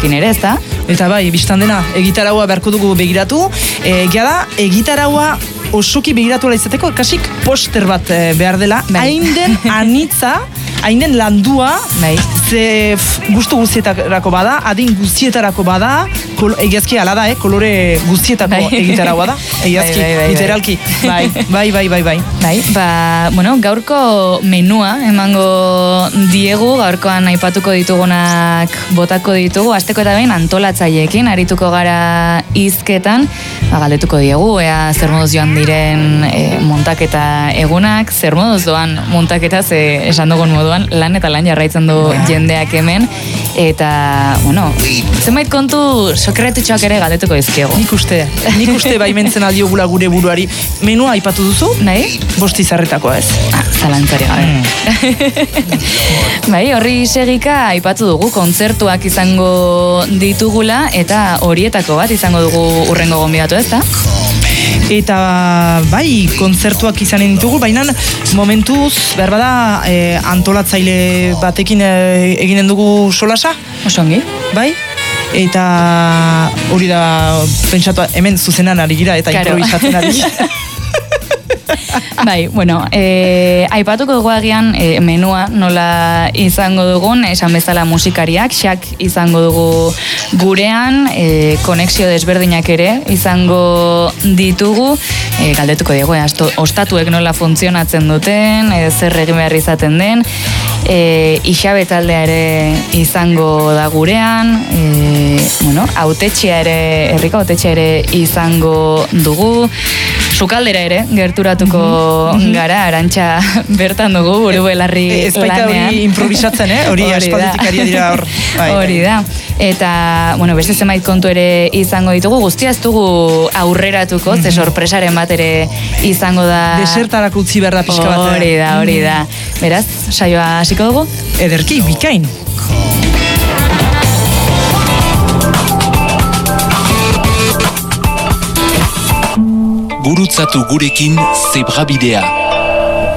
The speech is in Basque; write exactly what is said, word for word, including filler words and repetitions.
egitarauarekin ere, ez da? Eta bai, biztan dena, egitaraua beharko dugu begiratu. E, Gira da, egitaraua osoki begiratu izateko, kasik poster bat behar dela. Hain den anitza, hain den landua, bai. Ze gustu guztietarako bada, adin guztietarako bada, egiazki ala da, eh? Kolore guztietako bai. Egitaraua da, egiazki, bai, bai, bai, literalki. Bai, bai, bai, bai, bai. Bai, ba, bueno, gaurko menua emango diegu, gaurkoan aipatuko ditugunak botako ditugu, asteko eta behin antolatzaileekin arituko gara hizketan, ba, galdetuko diegu, ea zer moduz joan diren e, montaketa egunak, zer moduz doan montaketa, ze esan dugun moduan, lan eta lan jarraitzen du jendeak hemen, eta, bueno, zenbait kontu sokretutxoak ere galdetuko dizkiegu. Nik uste, nik uste baimentzen aldiogula gure buruari. Menua aipatu duzu? Nahi? Bosti zarretakoa ez. Ah, zalantzari gabe. Mm. Bai, horri segika aipatu dugu, kontzertuak izango ditugula, eta horietako bat izango dugu urrengo gonbidatu, ez da? Eta bai, kontzertuak izanen ditugu, baina momentuz, behar bada, e, antolatzaile batekin e, eginen dugu solasa. Osongi. Bai? Eta hori da, pentsatu, hemen zuzenan ari gira, eta claro. Improvisatzen ari gira. Bai, bueno, e, aipatuko dugu agian e, menua nola izango dugun, esan bezala musikariak, xak izango dugu gurean, e, konexio desberdinak ere izango ditugu, e, galdetuko dugu, e, ostatuek nola funtzionatzen duten, e, zer egin behar izaten den, e, Ixabe taldea ere izango da gurean, e, bueno, autetxea ere, herriko autetxea ere izango dugu, sukaldera ere, gerturatuko mm-hmm. gara, Arantxa bertan dugu, buru belarri e, ez baita lanean. Hori improvisatzen, eh? Hori aspalditikaria dira hor. Hori da. Eta, bueno, beste zenbait kontu ere izango ditugu, guztia ez dugu aurreratuko, mm-hmm. ze sorpresaren bat ere izango da... Desertarako utzi behar da pixka bat. Hori da, hori da. Beraz, saioa hasiko dugu? Ederki, bikain. Gurutzatu gurekin Zebrabidea.